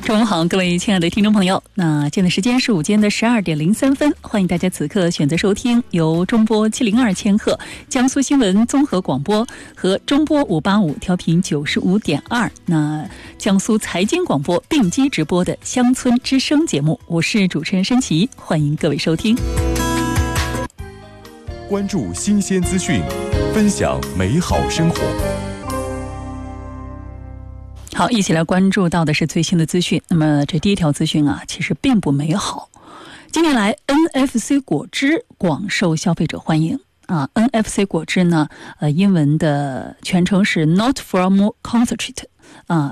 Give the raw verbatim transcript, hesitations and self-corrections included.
中午好，各位亲爱的听众朋友，那现在时间是午间的十二点零三分，欢迎大家此刻选择收听由中波七零二千赫江苏新闻综合广播和中波五八五调频九十五点二那江苏财经广播并机直播的乡村之声节目，我是主持人申琦，欢迎各位收听。 关注新鲜资讯，分享美好生活。 好，一起来关注到的是最新的资讯。那么这第一条资讯啊，其实并不美好。近年来 N F C 果汁广受消费者欢迎啊。N F C 果汁呢，呃，英文的全称是 Not From Concentrate 啊，